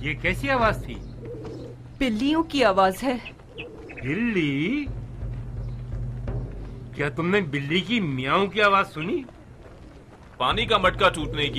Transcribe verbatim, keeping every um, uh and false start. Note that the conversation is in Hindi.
ये कैसी आवाज थी? बिल्लियों की आवाज है। बिल्ली? क्या तुमने बिल्ली की मियाऊं की आवाज सुनी? पानी का मटका टूटने की